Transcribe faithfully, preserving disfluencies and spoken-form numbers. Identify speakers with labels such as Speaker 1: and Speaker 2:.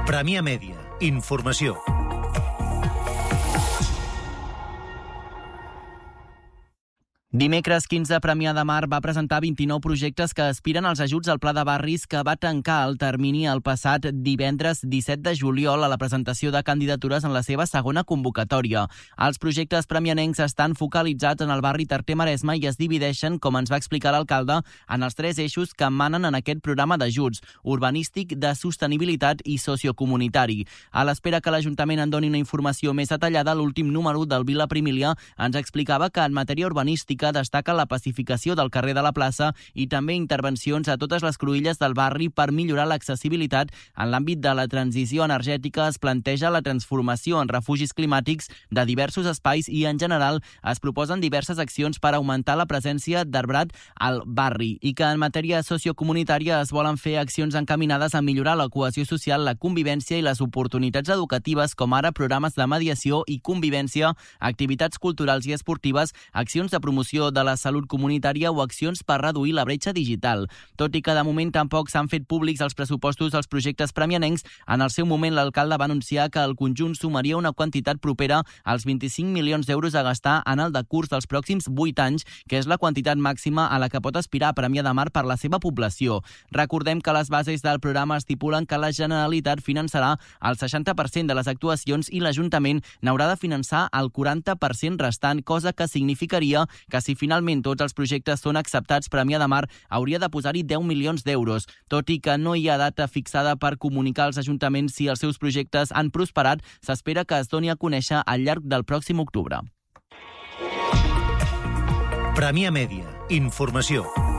Speaker 1: Premià Mèdia. Informació.
Speaker 2: Dimecres quinze, Premià de Mar va presentar vint-i-nou projectes que aspiren als ajuts al Pla de Barris, que va tancar el termini el passat divendres disset de juliol a la presentació de candidatures en la seva segona convocatòria. Els projectes premianencs estan focalitzats en el barri Tarter-Maresme i es divideixen, com ens va explicar l'alcalde, en els tres eixos que manen en aquest programa d'ajuts: urbanístic, de sostenibilitat i sociocomunitari. A l'espera que l'Ajuntament en doni una informació més detallada, l'últim número del Vila Primília ens explicava que en matèria urbanística destaca la pacificació del carrer de la plaça i també intervencions a totes les cruïlles del barri per millorar l'accessibilitat. En l'àmbit de la transició energètica es planteja la transformació en refugis climàtics de diversos espais i, en general, es proposen diverses accions per augmentar la presència d'arbrat al barri, i que en matèria sociocomunitària es volen fer accions encaminades a millorar la cohesió social, la convivència i les oportunitats educatives, com ara programes de mediació i convivència, activitats culturals i esportives, accions de promoció de la salut comunitària o accions per reduir la bretxa digital. Tot i que de moment tampoc s'han fet públics els pressupostos dels projectes premianencs, en el seu moment l'alcalde va anunciar que el conjunt sumaria una quantitat propera als vint-i-cinc milions d'euros a gastar en el decurs dels pròxims vuit anys, que és la quantitat màxima a la que pot aspirar Premià de Mar per la seva població. Recordem que les bases del programa estipulen que la Generalitat finançarà el seixanta per cent de les actuacions i l'Ajuntament n'haurà de finançar el quaranta per cent restant, cosa que significaria que si finalment tots els projectes són acceptats, Premià de Mar hauria de posar-hi deu milions d'euros. Tot i que no hi ha data fixada per comunicar als ajuntaments si els seus projectes han prosperat, s'espera que es doni a conèixer al llarg del pròxim octubre.
Speaker 1: Premià Mèdia. Informació.